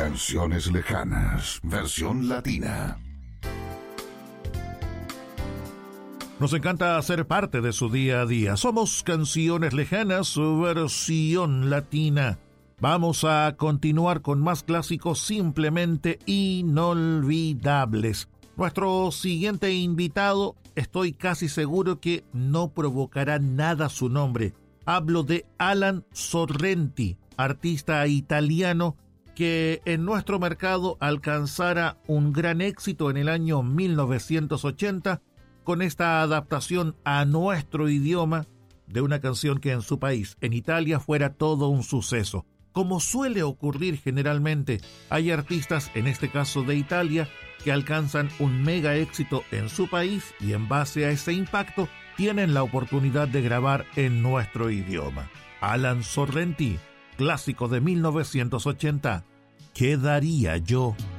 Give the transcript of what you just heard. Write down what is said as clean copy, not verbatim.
Canciones lejanas, versión latina. Nos encanta ser parte de su día a día. Somos Canciones Lejanas, su versión latina. Vamos a continuar con más clásicos simplemente inolvidables. Nuestro siguiente invitado, estoy casi seguro que no provocará nada su nombre. Hablo de Alan Sorrenti, artista italiano que en nuestro mercado alcanzara un gran éxito en el año 1980 con esta adaptación a nuestro idioma de una canción que en su país, en Italia, fuera todo un suceso. Como suele ocurrir generalmente, hay artistas, en este caso de Italia, que alcanzan un mega éxito en su país y en base a ese impacto tienen la oportunidad de grabar en nuestro idioma. Alan Sorrenti, clásico de 1980, ¿Qué daría yo